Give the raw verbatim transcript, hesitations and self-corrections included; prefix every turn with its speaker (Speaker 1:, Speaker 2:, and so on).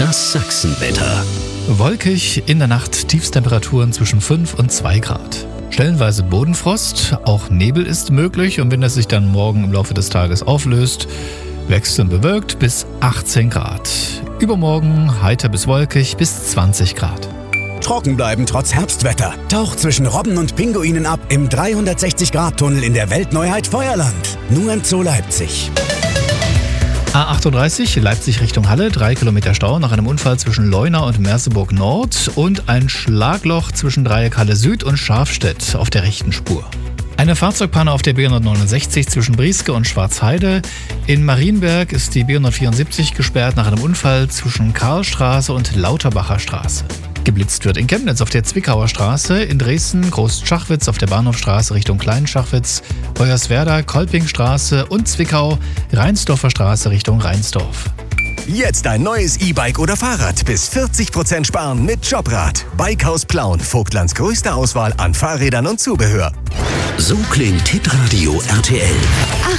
Speaker 1: Das Sachsenwetter.
Speaker 2: Wolkig, in der Nacht Tiefstemperaturen zwischen fünf und zwei Grad. Stellenweise Bodenfrost, auch Nebel ist möglich und wenn es sich dann morgen im Laufe des Tages auflöst, wechselnd bewölkt bis achtzehn Grad. Übermorgen heiter bis wolkig bis zwanzig Grad.
Speaker 3: Trocken bleiben trotz Herbstwetter. Taucht zwischen Robben und Pinguinen ab im dreihundertsechzig Grad Tunnel in der Weltneuheit Feuerland. Nur im Zoo Leipzig.
Speaker 2: A achtunddreißig Leipzig Richtung Halle, drei Kilometer Stau nach einem Unfall zwischen Leuna und Merseburg Nord und ein Schlagloch zwischen Dreieck Halle Süd und Scharfstedt auf der rechten Spur. Eine Fahrzeugpanne auf der B hundertneunundsechzig zwischen Brieske und Schwarzheide. In Marienberg ist die B hundertvierundsiebzig gesperrt nach einem Unfall zwischen Karlstraße und Lauterbacher Straße. Geblitzt wird in Chemnitz auf der Zwickauer Straße, in Dresden Groß-Schachwitz auf der Bahnhofstraße Richtung Klein-Schachwitz, Hoyerswerda, Kolpingstraße und Zwickau, Reinsdorfer Straße Richtung Reinsdorf.
Speaker 4: Jetzt ein neues E-Bike oder Fahrrad bis vierzig Prozent sparen mit Jobrad. Bikehaus Plauen, Vogtlands größte Auswahl an Fahrrädern und Zubehör.
Speaker 1: So klingt Hitradio R T L.